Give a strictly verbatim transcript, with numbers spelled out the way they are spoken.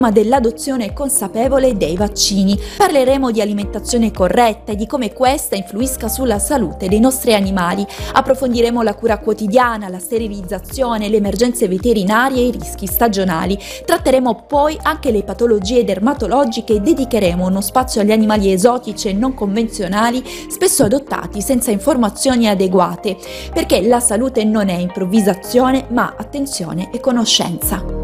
dell'adozione consapevole dei vaccini. Parleremo di alimentazione corretta e di come questa influisca sulla salute dei nostri animali. Approfondiremo la cura quotidiana, la sterilizzazione, le emergenze veterinarie e i rischi stagionali. Tratteremo poi anche le patologie dermatologiche e dedicheremo uno spazio agli animali esotici e non convenzionali, spesso adottati senza informazioni adeguate, perché la salute non è improvvisazione, ma attenzione e conoscenza.